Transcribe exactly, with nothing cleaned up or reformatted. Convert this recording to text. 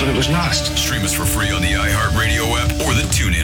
thought it was lost. Stream us for free on the iHeartRadio app or the TuneIn